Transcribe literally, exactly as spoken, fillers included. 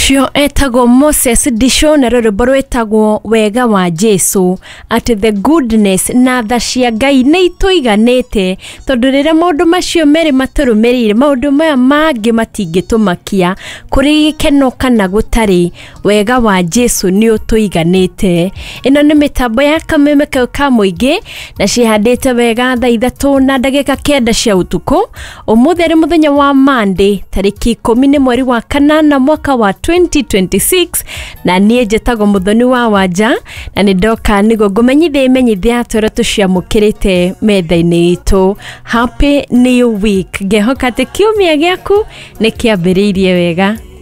Ucio etagwo Moses Disho na rwĩmbo rwĩtagwo Wega wa Jesu. At the goodness na tha cia Ngai nĩ itũiganĩte tondũ rĩrĩa maũndũ macio merĩ matũrũmĩrĩire maũndũ maya mangĩ matingĩtũmakia kũrĩ gĩkeno kana gũtarĩ wega wa Jesu nĩ ũtũiganĩte. Ĩno nĩ mĩtambo ya kameme kau ka mũingĩ na cihandĩte wega thaa ithatũ na ndagĩka kenda cia ũtukũ. Ũmũthĩ arĩ mũthenya wa Monday tarĩki ikũmi nĩ mweri wa kanana mwaka wa twenty twenty-six na niĩ njĩtagwo Mũthoni wa Wanja na nĩ ndoka nĩguo ngũmenyithie menyithia atũra tũciamũkĩrĩte metha-inĩ itũ. Happy New Week. Ngehoka atĩ kiumia gĩaku nĩ kĩambĩrĩirie wega.